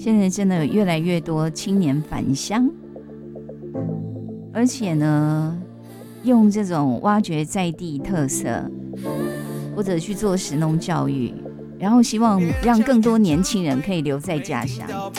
现在真的有越来越多青年返乡，而且呢，用这种挖掘在地特色，或者去做食农教育，然后希望让更多年轻人可以留在家乡。